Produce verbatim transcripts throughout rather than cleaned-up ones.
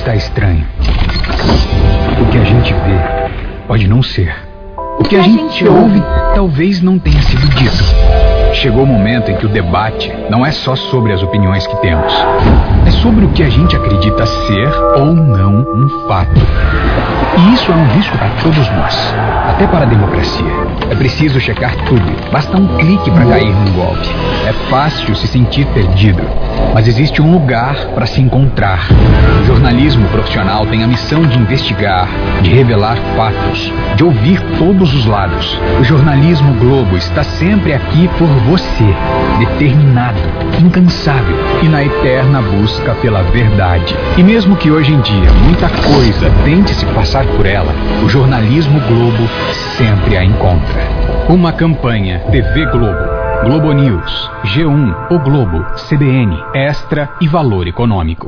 está estranho. O que a gente vê pode não ser. O que a gente ouve talvez não tenha sido dito. Chegou o momento em que o debate não é só sobre as opiniões que temos. É sobre o que a gente acredita ser ou não um fato. E isso é um risco para todos nós, até para a democracia. É preciso checar tudo. Basta um clique para cair num golpe. É fácil se sentir perdido, mas existe um lugar para se encontrar. O jornalismo profissional tem a missão de investigar, de revelar fatos, de ouvir todos os lados. O jornalismo Globo está sempre aqui por você, determinado, incansável e na eterna busca pela verdade. E mesmo que hoje em dia muita coisa tente se passar por ela, o jornalismo Globo sempre a encontra. Uma campanha T V Globo, Globo News, G um, O Globo, C B N, Extra e Valor Econômico.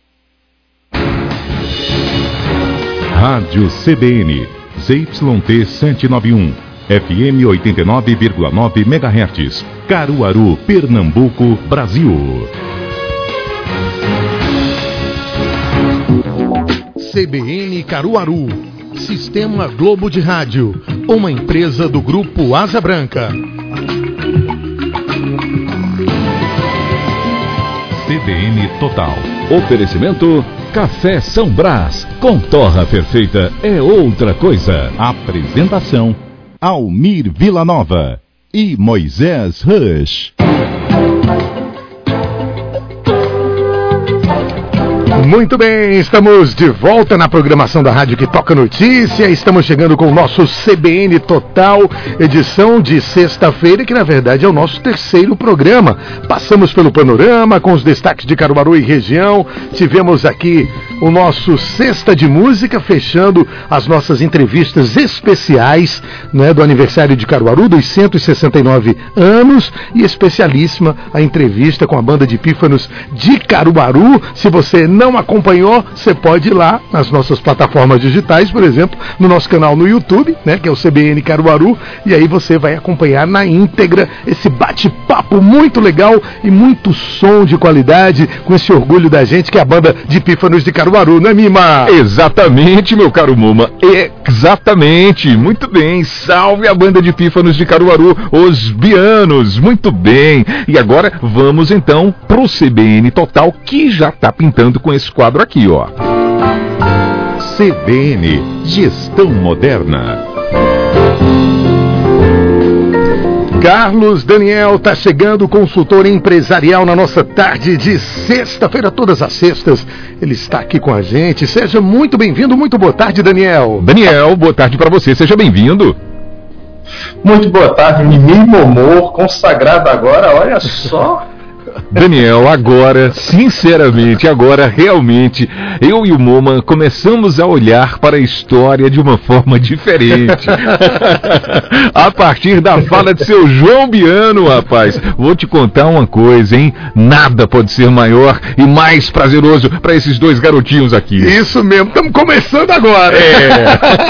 Rádio C B N, Z Y T cento e noventa e um, F M oitenta e nove vírgula nove megahertz, Caruaru, Pernambuco, Brasil. C B N Caruaru, Sistema Globo de Rádio, uma empresa do Grupo Asa Branca. C B N Total. Oferecimento Café São Brás, com torra perfeita é outra coisa. Apresentação Almir Villanova e Moisés Rush. Muito bem, estamos de volta na programação da Rádio que Toca Notícia. Estamos chegando com o nosso C B N Total, edição de sexta-feira, que na verdade é o nosso terceiro programa. Passamos pelo panorama com os destaques de Caruaru e região. Tivemos aqui o nosso Sexta de Música, fechando as nossas entrevistas especiais, né, do aniversário de Caruaru, dos cento e sessenta e nove anos, e especialíssima a entrevista com a banda de pífanos de Caruaru. Se você não acompanhou, você pode ir lá nas nossas plataformas digitais, por exemplo, no nosso canal no YouTube, né, que é o C B N Caruaru, e aí você vai acompanhar na íntegra esse bate-papo muito legal e muito som de qualidade, com esse orgulho da gente que é a banda de pífanos de Caruaru, não é, Mima? Exatamente, meu caro Muma, exatamente, muito bem, salve a banda de pífanos de Caruaru, os Bianos, muito bem, e agora vamos então pro C B N Total, que já tá pintando com esse quadro aqui, ó. C B N, Gestão Moderna. Carlos Daniel tá chegando, consultor empresarial, na nossa tarde de sexta-feira, todas as sextas. Ele está aqui com a gente. Seja muito bem-vindo, muito boa tarde, Daniel. Daniel, boa tarde para você, seja bem-vindo. Muito boa tarde, Mimi Momor, consagrado agora, olha só. Daniel, agora, sinceramente, agora realmente, eu e o Moma começamos a olhar para a história de uma forma diferente. A partir da fala de seu João Biano, rapaz, vou te contar uma coisa, hein? Nada pode ser maior e mais prazeroso para esses dois garotinhos aqui. Isso mesmo, estamos começando agora. É.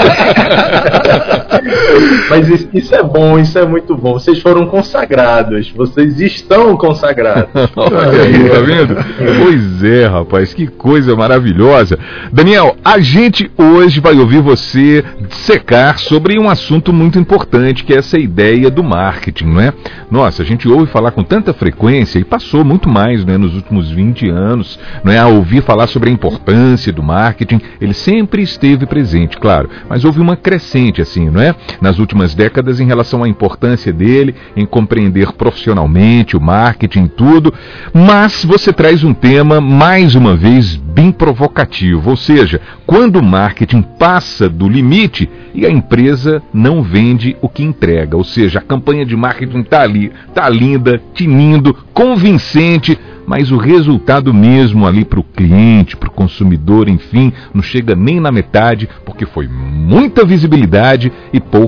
Mas isso, isso é bom, isso é muito bom. Vocês foram consagrados, vocês estão consagrados. Olha aí, tá vendo? Pois é, rapaz, que coisa maravilhosa. Daniel, a gente hoje vai ouvir você dissecar sobre um assunto muito importante, que é essa ideia do marketing, não é? Nossa, a gente ouve falar com tanta frequência, e passou muito mais, né, nos últimos vinte anos, não é? A ouvir falar sobre a importância do marketing. Ele sempre esteve presente, claro, mas houve uma crescente, assim, não é? Nas últimas décadas, em relação à importância dele, em compreender profissionalmente o marketing, tudo. Mas você traz um tema, mais uma vez, bem provocativo, ou seja, quando o marketing passa do limite e a empresa não vende o que entrega, ou seja, a campanha de marketing está ali, está linda, tinindo, convincente, mas o resultado mesmo ali para o cliente, para o consumidor, enfim, não chega nem na metade, porque foi muita visibilidade e pouco